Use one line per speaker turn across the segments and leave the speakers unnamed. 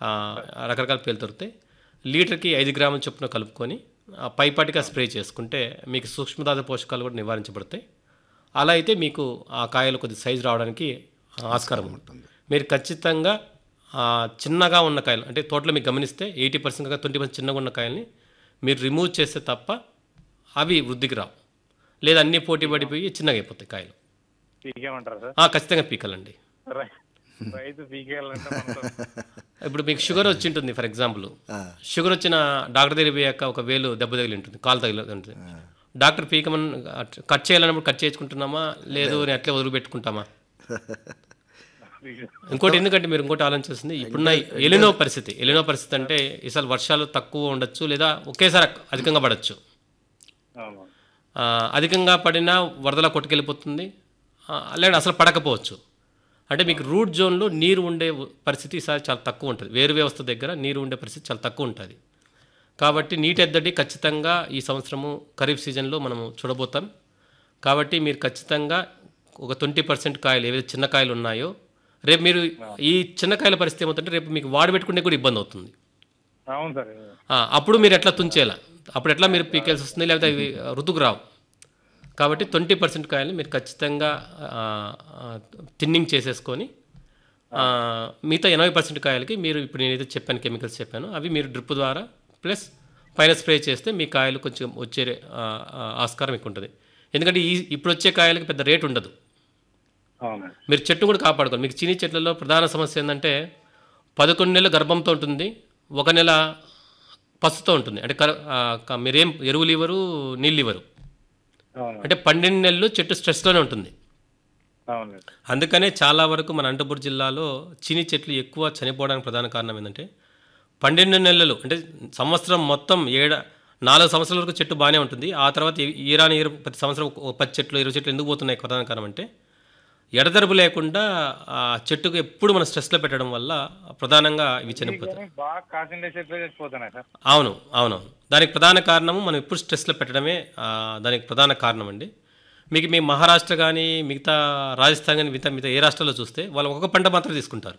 రకరకాల పేర్లు దొరుకుతాయి. లీటర్కి 5 గ్రాముల చొప్పున కలుపుకొని పైపాటిగా స్ప్రే చేసుకుంటే మీకు సూక్ష్మధాతు పోషకాలు కూడా నివారించబడతాయి. అలా అయితే మీకు ఆ కాయలు కొద్ది సైజు రావడానికి ఆస్కారం ఉంటుంది. మీరు ఖచ్చితంగా చిన్నగా ఉన్న కాయలు అంటే తోటలో మీకు గమనిస్తే 80% కాక 20% చిన్నగా ఉన్న కాయల్ని మీరు రిమూవ్ చేస్తే తప్ప అవి వృద్ధికి రావు, లేదా అన్నీ పోటీ పడిపోయి చిన్నగా అయిపోతాయి కాయలు.
పీకేమంటారా సార్?
ఖచ్చితంగా పీకాలండి.
రైతు పీకేయాలంటే
ఇప్పుడు మీకు షుగర్ వచ్చి ఉంటుంది, ఫర్ ఎగ్జాంపుల్ షుగర్ వచ్చిన డాక్టర్ దగ్గర పోయాక ఒక వేలు దెబ్బ తగిలి ఉంటుంది, కాలు తగిలి ఉంటుంది. డాక్టర్ పీకమని కట్ చేయాలన్నప్పుడు కట్ చేసుకుంటున్నామా, లేదు నేను అట్లే వదిలిపెట్టుకుంటామా? ఇంకోటి ఎందుకంటే మీరు ఇంకోటి ఆలోచించాల్సింది ఇప్పుడున్న ఎలినో పరిస్థితి అంటే ఈసారి వర్షాలు తక్కువ ఉండొచ్చు, లేదా ఒకేసారి అధికంగా పడవచ్చు. అధికంగా పడినా వరదలా కొట్టుకెళ్ళిపోతుంది, లేదా అసలు పడకపోవచ్చు. అంటే మీకు రూట్ జోన్లో నీరు ఉండే పరిస్థితి ఈసారి చాలా తక్కువ ఉంటుంది. వేరు వ్యవస్థ దగ్గర నీరు ఉండే పరిస్థితి చాలా తక్కువ ఉంటుంది. కాబట్టి నీటి ఎద్దడి ఖచ్చితంగా ఈ సంవత్సరము ఖరీఫ్ సీజన్లో మనము చూడబోతాం. కాబట్టి మీరు ఖచ్చితంగా ఒక 20% కాయలు ఏవైతే చిన్న కాయలు ఉన్నాయో, రేపు మీరు ఈ చిన్న కాయల పరిస్థితి ఏమవుతుంటే రేపు మీకు వాడబెట్టుకునే కూడా ఇబ్బంది అవుతుంది.
అవును సార్.
అప్పుడు మీరు ఎట్లా తుంచేలా, అప్పుడు ఎట్లా మీరు పీకేల్సి వస్తుంది, లేకపోతే అవి ఋతుకు రావు. కాబట్టి 20% కాయలు మీరు ఖచ్చితంగా థిన్నింగ్ చేసేసుకొని మిగతా 80% కాయలకి మీరు ఇప్పుడు నేనైతే చెప్పాను, కెమికల్స్ చెప్పాను, అవి మీరు డ్రిప్ ద్వారా ప్లస్ పైన స్ప్రే చేస్తే మీ కాయలు కొంచెం వచ్చే ఆస్కారం ఎక్కువ ఉంటుంది. ఎందుకంటే ఇప్పుడు వచ్చే కాయలకి పెద్ద రేటు ఉండదు. మీరు చెట్టు కూడా కాపాడుకోవాలి. మీకు చీనీ చెట్లలో ప్రధాన సమస్య ఏంటంటే 11 నెలలు గర్భంతో ఉంటుంది, 1 నెల పసుతో ఉంటుంది. అంటే మీరేం ఎరువులు ఇవ్వరు, నీళ్ళు ఇవ్వరు. అంటే 12 నెలలు చెట్టు స్ట్రెస్లోనే ఉంటుంది. అందుకనే చాలా వరకు మన అనంతపురం జిల్లాలో చీనీ చెట్లు ఎక్కువ చనిపోవడానికి ప్రధాన కారణం ఏంటంటే 12 నెలలు అంటే సంవత్సరం మొత్తం 4 సంవత్సరాల వరకు చెట్టు బాగానే ఉంటుంది. ఆ తర్వాత ఈరాని ప్రతి సంవత్సరం 10 చెట్లు 20 చెట్లు ఎందుకు పోతున్నాయి? ప్రధాన కారణం అంటే ఎడతెరపు లేకుండా ఆ చెట్టుకు ఎప్పుడు మన స్ట్రెస్లో పెట్టడం వల్ల ప్రధానంగా ఇవి చనిపోతాయి. అవును. దానికి ప్రధాన కారణము మనం ఎప్పుడు స్ట్రెస్లో పెట్టడమే దానికి ప్రధాన కారణం అండి. మీ మహారాష్ట్ర కానీ మిగతా రాజస్థాన్ కానీ మిగతా ఏ రాష్ట్రాల్లో చూస్తే వాళ్ళు ఒక్కొక్క పంట మాత్రం తీసుకుంటారు.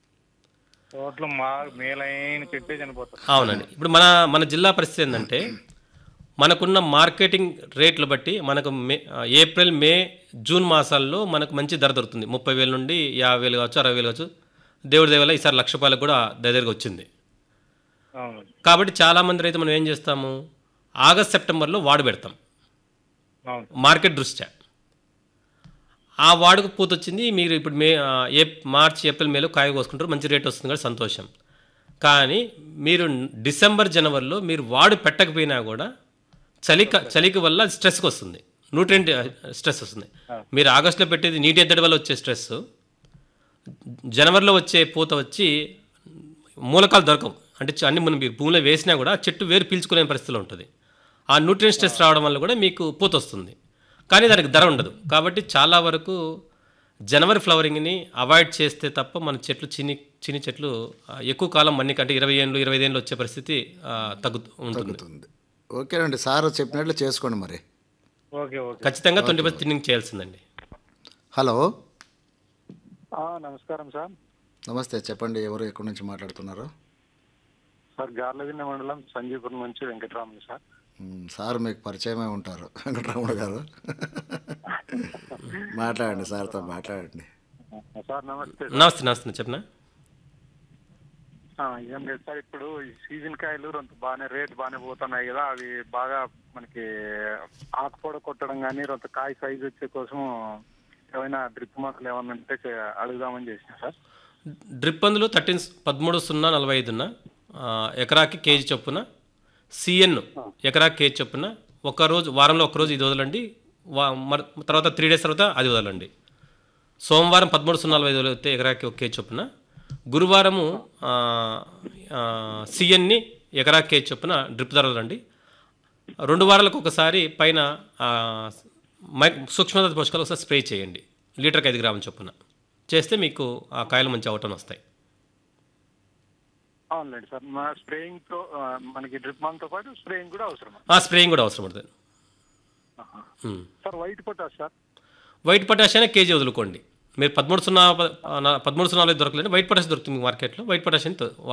అవునండి. ఇప్పుడు మన జిల్లా పరిస్థితి ఏంటంటే మనకున్న మార్కెటింగ్ రేట్లు బట్టి మనకు ఏప్రిల్, మే, జూన్ మాసాల్లో మనకు మంచి ధర దొరుకుతుంది. 30,000 నుండి 50,000 కావచ్చు, 60,000 కావచ్చు. దేవుడి దేవల్ల ఈసారి ₹1,00,000 కూడా దగ్గరగా వచ్చింది. కాబట్టి చాలామంది రైతు మనం ఏం చేస్తాము, ఆగస్ట్, సెప్టెంబర్లో వాడు పెడతాం మార్కెట్ దృష్ట్యా. ఆ వాడుకు పూత వచ్చింది, మీరు ఇప్పుడు మార్చ్, ఏప్రిల్, మేలో కాయ కోసుకుంటారు, మంచి రేట్ వస్తుంది కదా, సంతోషం. కానీ మీరు డిసెంబర్, జనవరిలో మీరు వాడు పెట్టకపోయినా కూడా చలికి వల్ల స్ట్రెస్కి వస్తుంది, న్యూట్రియంట్ స్ట్రెస్ వస్తుంది. మీరు ఆగస్టులో పెట్టేది నీటి ఎద్దడి వల్ల వచ్చే స్ట్రెస్, జనవరిలో వచ్చే పూత వచ్చి మూలకాలు దొరకవు. అంటే అన్ని మనం మీరు భూమిలో వేసినా కూడా చెట్టు వేరు పీల్చుకునే పరిస్థితిలో ఉంటుంది. ఆ న్యూట్రియంట్ స్ట్రెస్ రావడం వల్ల కూడా మీకు పూత వస్తుంది, కానీ దానికి ధర ఉండదు. కాబట్టి చాలా వరకు జనవరి ఫ్లవరింగ్ని అవాయిడ్ చేస్తే తప్ప మన చెట్లు చిన్ని చెట్లు ఎక్కువ కాలం మన్నిక అంటే 20 ఏళ్ళు 25 ఏళ్ళు వచ్చే పరిస్థితి ఉంటుంది.
ఓకేనండి, సార్ చెప్పినట్లు చేసుకోండి మరి.
ఖచ్చితంగా 20% థిన్నింగ్ చేయాల్సిందండి.
హలో,
నమస్కారం సార్.
నమస్తే, చెప్పండి, ఎవరు ఎక్కడి నుంచి మాట్లాడుతున్నారు?
సార్ గార్లదిన్న మండలం సంజీపురం నుంచి వెంకటరాములు సార్.
సార్ మీకు పరిచయమే ఉంటారు, వెంకటరాముడు గారు. మాట్లాడండి, సార్తో మాట్లాడండి.
సార్ నమస్తే.
నమస్తే చెప్పనా.
ఏం లేదు సార్, ఇప్పుడు ఈ సీజన్ కాయలు బాగానే రేట్ బాగానే పోతున్నాయి కదా, అవి బాగా మనకి ఆకుపొడ కొట్టడం కానీ కాయ సైజు వచ్చే కోసం ఏమైనా డ్రిప్ మందులు ఏమన్నా ఉంటే అడుగుదామని చేసిన సార్.
డ్రిప్ మందులు 13-0-45 ఎకరాకి కేజీ చొప్పున, సిఎన్ ఎకరాకి కేజీ చొప్పున వారంలో ఒకరోజు ఇది వదలండి, తర్వాత 3 days తర్వాత అది వదలండి. సోమవారం 13-0-45 వదిలితే ఎకరాకి 1 కేజీ చొప్పున, గురువారము సిఎన్ని ఎకరాకి కేజీ చొప్పున డ్రిప్ ధర వదలండి. 2 వారాలకు ఒకసారి పైన సూక్ష్మధాతు పోషకాలు ఒకసారి స్ప్రే చేయండి, లీటర్కి 5 గ్రాముల చొప్పున చేస్తే మీకు ఆ కాయలు మంచి అవటం వస్తాయి.
అవునండి సార్, మా స్ప్రేయింగ్తో మనకి డ్రిప్ మందుతో పాటు స్ప్రేయింగ్ కూడా అవసరం.
స్ప్రేయింగ్ కూడా అవసరం పడుతుంది
సార్.
వైట్ పొటాష్ అయినా కేజీ వదులుకోండి. మీరు 13-0-45 దొరకలేదు, వైట్ పొటాష్ దొరుకుతుంది మార్కెట్లో, వైట్ పొటాష్ అని